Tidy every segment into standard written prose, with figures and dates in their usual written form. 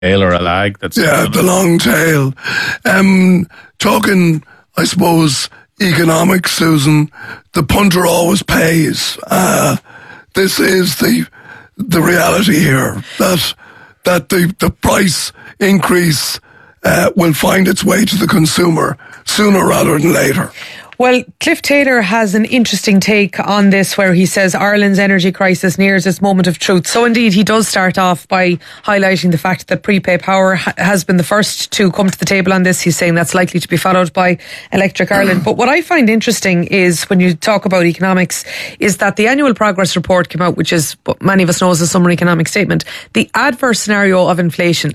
tail or a lag. That's the long tail. Talking, I suppose, economics, Susan, the punter always pays. This is the reality here, that the price increase will find its way to the consumer sooner rather than later. Well, Cliff Taylor has an interesting take on this where he says Ireland's energy crisis nears its moment of truth. So indeed, he does start off by highlighting the fact that Prepay Power has been the first to come to the table on this. He's saying that's likely to be followed by Electric Ireland. But what I find interesting is when you talk about economics is that the annual progress report came out, which is what many of us know as a summary economic statement. The adverse scenario of inflation,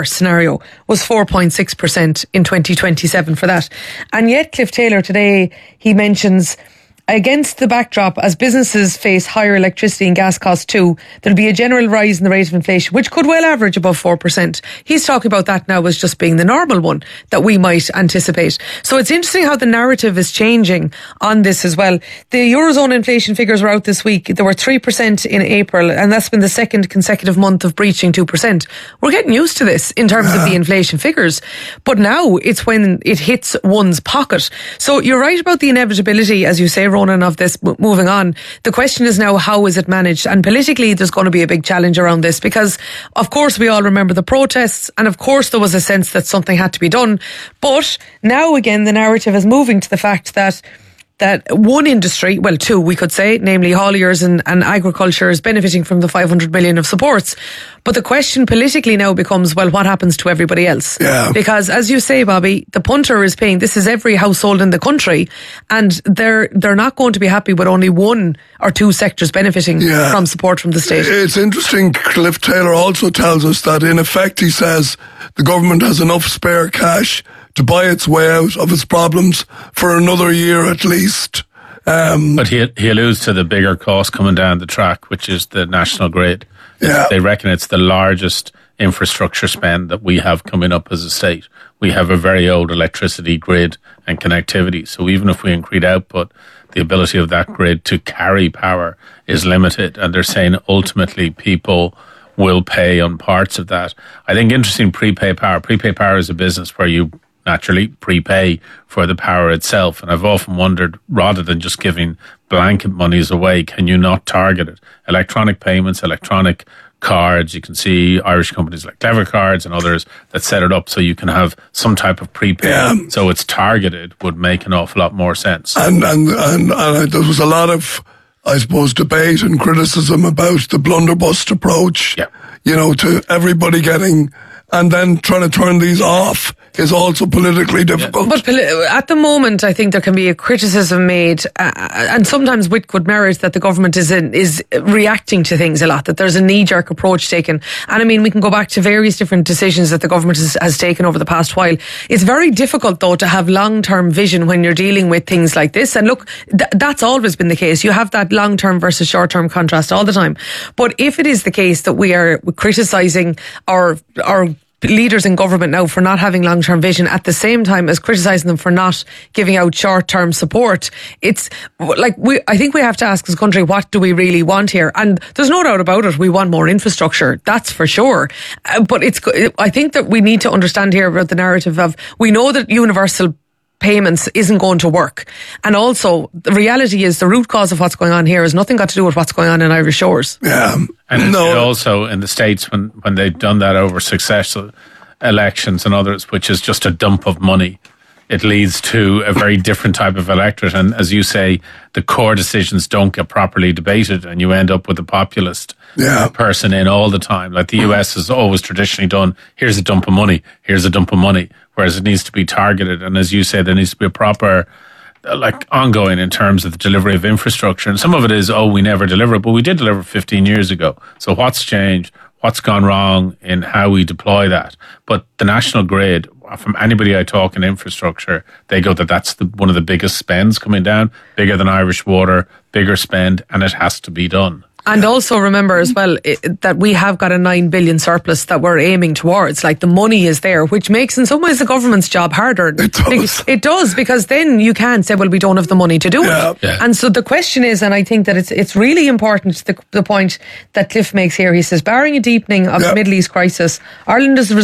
was 4.6% in 2027 for that. And yet Cliff Taylor today, he mentions, against the backdrop, as businesses face higher electricity and gas costs too, there'll be a general rise in the rate of inflation, which could well average above 4%. He's talking about that now as just being the normal one that we might anticipate. So it's interesting how the narrative is changing on this as well. The Eurozone inflation figures were out this week. There were 3% in April, and that's been the second consecutive month of breaching 2%. We're getting used to this in terms of the inflation figures. But now it's when it hits one's pocket. So you're right about the inevitability, as you say, Ronan, of this moving on. The question is now, how is it managed? And politically, there's going to be a big challenge around this because, of course, we all remember the protests, and of course there was a sense that something had to be done. But now again, the narrative is moving to the fact that one industry, well, two, we could say, namely hauliers and agriculture, is benefiting from the 500 million of supports. But the question politically now becomes, well, what happens to everybody else? Yeah. Because as you say, Bobby, the punter is paying. This is every household in the country, and they're not going to be happy with only one or two sectors benefiting from support from the state. It's interesting. Cliff Taylor also tells us that, in effect, he says the government has enough spare cash to buy its way out of its problems for another year at least. But he alludes to the bigger cost coming down the track, which is the national grid. Yeah. They reckon it's the largest infrastructure spend that we have coming up as a state. We have a very old electricity grid and connectivity. So even if we increase output, the ability of that grid to carry power is limited. And they're saying ultimately people will pay on parts of that. I think interesting, Prepay Power. Prepay Power is a business where you naturally prepay for the power itself. And I've often wondered, rather than just giving blanket monies away, can you not target it? Electronic payments, electronic cards. You can see Irish companies like Clever Cards and others that set it up so you can have some type of prepay. So it's targeted would make an awful lot more sense. And there was a lot of, I suppose, debate and criticism about the blunderbuss approach. Yeah. You know, to everybody getting, and then trying to turn these off is also politically difficult. But at the moment, I think there can be a criticism made, and sometimes with good merit, that the government is reacting to things a lot, that there's a knee-jerk approach taken. And I mean, we can go back to various different decisions that the government has taken over the past while. It's very difficult, though, to have long-term vision when you're dealing with things like this. And look, that's always been the case. You have that long-term versus short-term contrast all the time. But if it is the case that we are criticising our leaders in government now for not having long-term vision at the same time as criticising them for not giving out short-term support, it's like I think we have to ask as a country, what do we really want here? And there's no doubt about it, we want more infrastructure, that's for sure. But I think that we need to understand here about the narrative of, we know that universal payments isn't going to work, and also the reality is the root cause of what's going on here has nothing got to do with what's going on in Irish shores. And it also in the States, when they've done that over successful elections and others, which is just a dump of money, it leads to a very different type of electorate. And as you say, the core decisions don't get properly debated, and you end up with a populist person in all the time. Like the US has always traditionally done, here's a dump of money, here's a dump of money, whereas it needs to be targeted. And as you say, there needs to be a proper, like, ongoing in terms of the delivery of infrastructure. And some of it is, we never deliver it, but we did deliver 15 years ago. So what's changed? What's gone wrong in how we deploy that? But the national grid, from anybody I talk in infrastructure, they go that that's one of the biggest spends coming down, bigger than Irish Water, bigger spend, and it has to be done. And also remember as well that we have got a 9 billion surplus that we're aiming towards. Like, the money is there, which makes in some ways the government's job harder. It does, because then you can't say, well, we don't have the money to do it. Yeah. And so the question is, and I think that it's really important, the point that Cliff makes here. He says, barring a deepening of the Middle East crisis, Ireland is